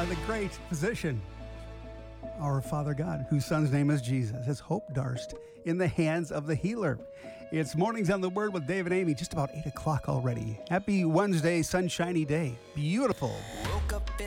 the great physician, our Father God, whose son's name is Jesus, his hope darst in the hands of the healer. It's Mornings on the Word with Dave and Amy, just about 8 o'clock already. Happy Wednesday, sunshiny day. Beautiful.